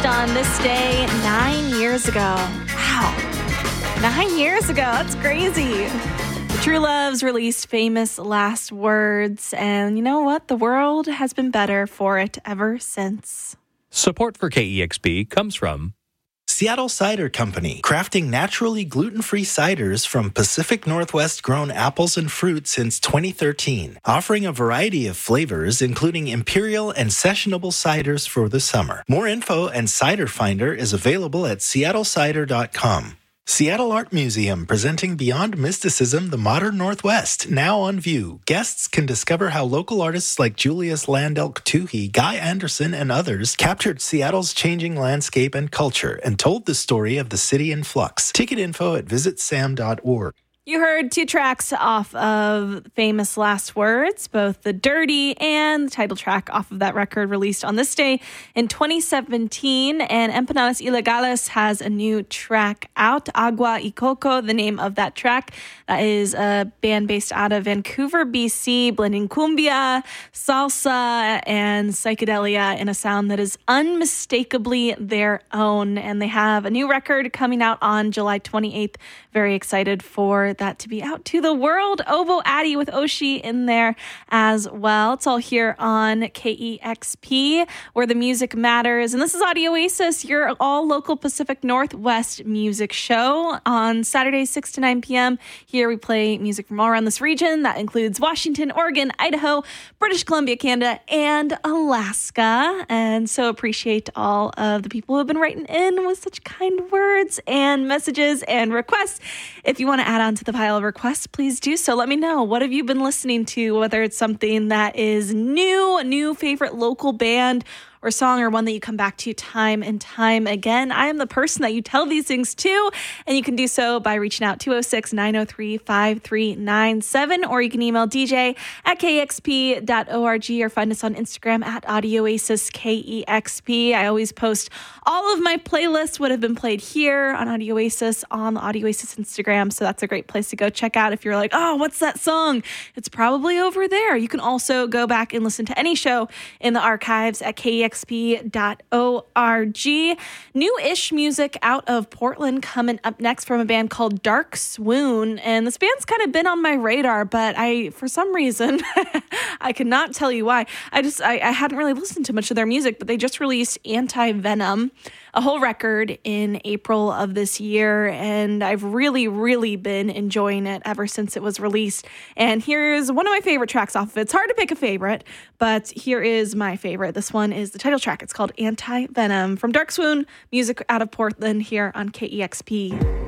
released on this day 9 years ago. Wow, 9 years ago. That's crazy. The True Loves released Famous Last Words, and you know what? The world has been better for it ever since. Support for KEXP comes from Seattle Cider Company, crafting naturally gluten-free ciders from Pacific Northwest grown apples and fruit since 2013, offering a variety of flavors, including imperial and sessionable ciders for the summer. More info and cider finder is available at seattlecider.com. Seattle Art Museum presenting Beyond Mysticism, the Modern Northwest, now on view. Guests can discover how local artists like Julius Landelk Tuhi, Guy Anderson, and others captured Seattle's changing landscape and culture and told the story of the city in flux. Ticket info at visitsam.org. You heard two tracks off of Famous Last Words, both the Dirty and the title track off of that record released on this day in 2017. And Empanadas Ilegales has a new track out, Agua y Coco, the name of that track. That is a band based out of Vancouver, BC, blending cumbia, salsa, and psychedelia in a sound that is unmistakably their own. And they have a new record coming out on July 28th. Very excited for that to be out to the world. Obo Addy with Oshi in there as well. It's all here on KEXP, where the music matters. And this is Audio Oasis, your all local Pacific Northwest music show on Saturdays, 6 to 9 p.m. Here we play music from all around this region. That includes Washington, Oregon, Idaho, British Columbia, Canada, and Alaska. And so appreciate all of the people who have been writing in with such kind words and messages and requests. If you want to add on to the pile of requests, please do so. Let me know. What have you been listening to? Whether it's something that is new, a new favorite local band or song, or one that you come back to time and time again. I am the person that you tell these things to, and you can do so by reaching out 206-903-5397, or you can email DJ at kexp.org or find us on Instagram at AudioOasisKEXP. I always post all of my playlists, what have been played here on Audio Oasis on the Audio Oasis Instagram, so that's a great place to go check out if you're like, oh, what's that song? It's probably over there. You can also go back and listen to any show in the archives at kexp.org. New-ish music out of Portland coming up next from a band called Dark Swoon. And this band's kind of been on my radar, but for some reason, I cannot tell you why. I hadn't really listened to much of their music, but they just released Anti-Venom, a whole record in April of this year. And I've really, really been enjoying it ever since it was released. And here's one of my favorite tracks off of it. It's hard to pick a favorite, but here is my favorite. This one is the title track. It's called Anti-Venom from Dark Swoon, music out of Portland here on KEXP.